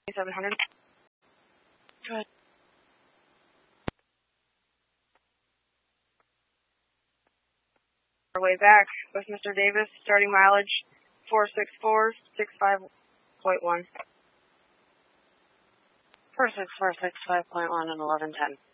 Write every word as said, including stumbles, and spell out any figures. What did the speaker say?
seven hundred. Good. Our way back with Mister Davis, starting mileage four six four six five point one. four six four six five point one and eleven ten.